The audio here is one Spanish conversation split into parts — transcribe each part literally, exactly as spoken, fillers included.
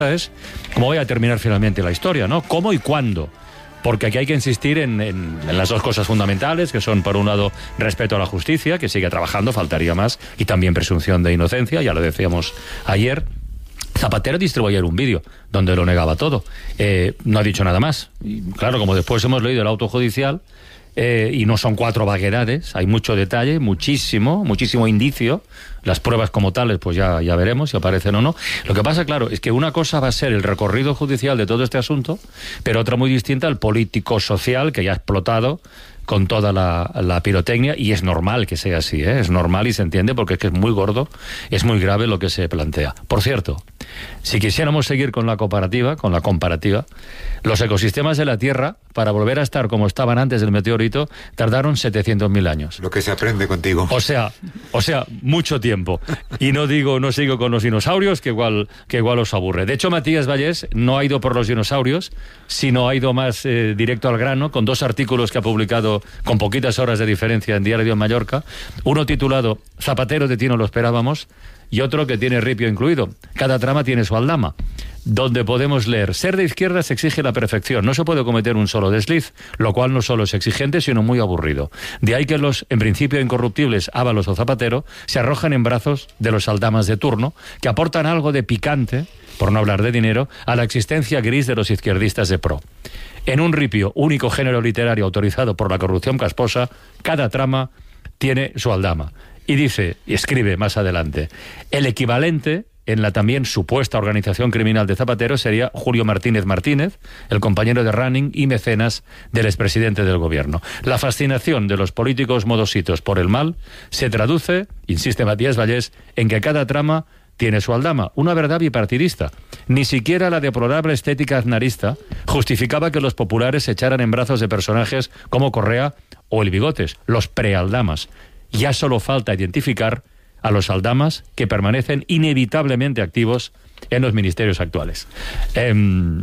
es cómo voy a terminar finalmente la historia, ¿no? ¿Cómo y cuándo? Porque aquí hay que insistir en, en, en las dos cosas fundamentales, que son, por un lado, respeto a la justicia, que sigue trabajando, faltaría más, y también presunción de inocencia, ya lo decíamos ayer. Zapatero distribuyó ayer un vídeo donde lo negaba todo. Eh, no ha dicho nada más. Y claro, como después hemos leído el auto judicial, eh, y no son cuatro vaguedades, hay mucho detalle, muchísimo, muchísimo indicio. Las pruebas como tales, pues ya, ya veremos si aparecen o no. Lo que pasa, claro, es que una cosa va a ser el recorrido judicial de todo este asunto, pero otra muy distinta al político-social que ya ha explotado con toda la, la pirotecnia, y es normal que sea así, ¿eh? Es normal y se entiende porque es que es muy gordo, es muy grave lo que se plantea. Por cierto, si quisiéramos seguir con la comparativa, con la comparativa, los ecosistemas de la Tierra, para volver a estar como estaban antes del meteorito, tardaron setecientos mil años. Lo que se aprende contigo. O sea, o sea, mucho tiempo. Y no digo, no sigo con los dinosaurios, que igual, que igual os aburre. De hecho, Matías Vallés no ha ido por los dinosaurios, sino ha ido más eh, directo al grano, con dos artículos que ha publicado con poquitas horas de diferencia en Diario de Mallorca. Uno titulado Zapatero de ti no lo esperábamos, y otro que tiene ripio incluido. Cada trama tiene su aldama, donde podemos leer: ser de izquierdas exige la perfección, no se puede cometer un solo desliz, lo cual no solo es exigente, sino muy aburrido. De ahí que los, en principio incorruptibles, Ábalos o Zapatero, se arrojan en brazos de los aldamas de turno, que aportan algo de picante, por no hablar de dinero, a la existencia gris de los izquierdistas de pro. En un ripio, único género literario autorizado por la corrupción casposa, cada trama tiene su aldama. Y dice, y escribe más adelante, el equivalente en la también supuesta organización criminal de Zapatero sería Julio Martínez Martínez, el compañero de running y mecenas del expresidente del gobierno. La fascinación de los políticos modositos por el mal se traduce, insiste Matías Vallés, en que cada trama tiene su aldama, una verdad bipartidista. Ni siquiera la deplorable estética aznarista justificaba que los populares se echaran en brazos de personajes como Correa o el Bigotes, los prealdamas. Ya solo falta identificar a los aldamas que permanecen inevitablemente activos en los ministerios actuales. Eh,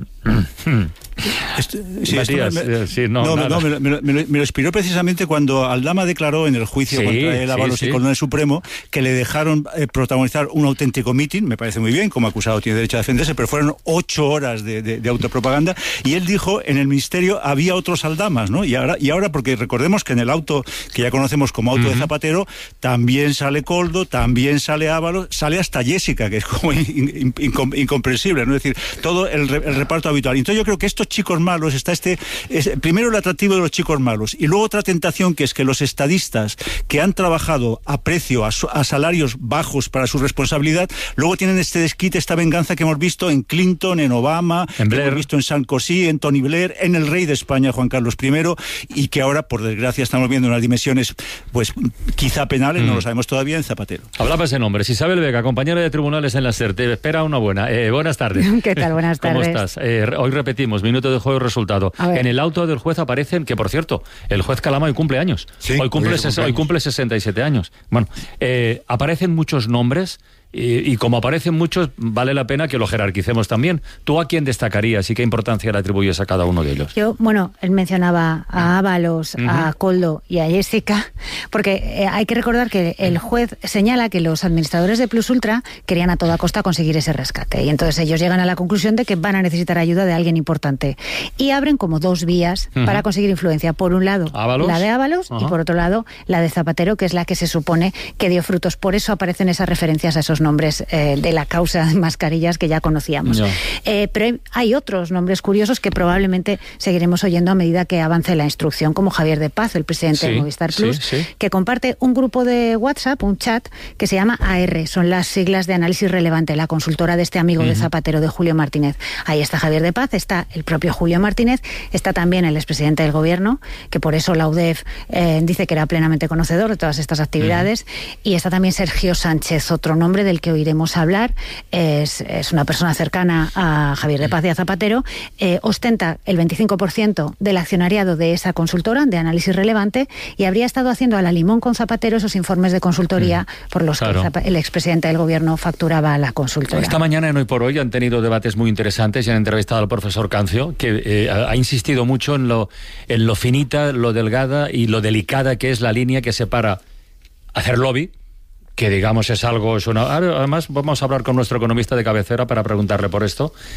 Esto, sí, Matías, esto me, sí, no, no, nada. no me, lo, me, lo, me lo inspiró precisamente cuando Aldama declaró en el juicio sí, contra el Ábalos sí, sí. y Colón Supremo que le dejaron eh, protagonizar un auténtico mitin. Me parece muy bien, como acusado tiene derecho a defenderse, pero fueron ocho horas de, de, de autopropaganda, y él dijo, en el ministerio había otros aldamas, ¿no? Y ahora, y ahora, porque recordemos que en el auto que ya conocemos como auto uh-huh. de Zapatero, también sale Koldo, también sale Ábalos, sale hasta Jessica, que es como in, in, in, incomprensible, ¿no? Es decir, todo el, el reparto habitual. Entonces yo creo que estos chicos malos, está este, es, primero el atractivo de los chicos malos, y luego otra tentación, que es que los estadistas que han trabajado a precio, a, a salarios bajos para su responsabilidad, luego tienen este desquite, esta venganza que hemos visto en Clinton, en Obama, en que Blair. hemos visto en Sarkozy, en Tony Blair, en el rey de España, Juan Carlos primero, y que ahora, por desgracia, estamos viendo unas dimensiones, pues quizá penales, mm. no lo sabemos todavía, en Zapatero. Hablabas de nombres. Isabel Vega, compañera de tribunales en la SER, te espera una buena. Eh, buenas tardes. ¿Qué tal? Buenas tardes. ¿Cómo estás? Eh, hoy repetimos, minuto de juego y resultado. En el auto del juez aparecen, que por cierto, el juez Calama hoy cumple años. Sí, hoy, cumple ses- hoy cumple sesenta y siete años. Bueno, eh, aparecen muchos nombres. Y, y como aparecen muchos, vale la pena que lo jerarquicemos también. ¿Tú a quién destacarías y qué importancia le atribuyes a cada uno de ellos? Yo, bueno, él mencionaba a Ábalos, uh-huh. a Koldo y a Jessica, porque eh, hay que recordar que el juez señala que los administradores de Plus Ultra querían a toda costa conseguir ese rescate, y entonces ellos llegan a la conclusión de que van a necesitar ayuda de alguien importante, y abren como dos vías uh-huh. para conseguir influencia. Por un lado, ¿Ábalos? La de Ábalos, uh-huh. y por otro lado, la de Zapatero, que es la que se supone que dio frutos. Por eso aparecen esas referencias a esos nombres eh, de la causa de mascarillas que ya conocíamos. No. Eh, pero hay, hay otros nombres curiosos que probablemente seguiremos oyendo a medida que avance la instrucción, como Javier de Paz, el presidente sí, de Movistar Plus, sí, sí. que comparte un grupo de WhatsApp, un chat, que se llama A R, son las siglas de Análisis Relevante, la consultora de este amigo uh-huh. de Zapatero, de Julio Martínez. Ahí está Javier de Paz, está el propio Julio Martínez, está también el expresidente del gobierno, que por eso la U D E F eh, dice que era plenamente conocedor de todas estas actividades, uh-huh. y está también Sergio Sánchez, otro nombre del que oiremos a hablar, es, es una persona cercana a Javier de Paz y a Zapatero, eh, ostenta el veinticinco por ciento del accionariado de esa consultora de Análisis Relevante, y habría estado haciendo a la limón con Zapatero esos informes de consultoría mm, por los claro. que el expresidente del gobierno facturaba a la consultora. Esta mañana en Hoy por Hoy han tenido debates muy interesantes y han entrevistado al profesor Cancio, que eh, ha insistido mucho en lo, en lo finita, lo delgada y lo delicada que es la línea que separa hacer lobby, que digamos es algo... Es una, además, vamos a hablar con nuestro economista de cabecera para preguntarle por esto,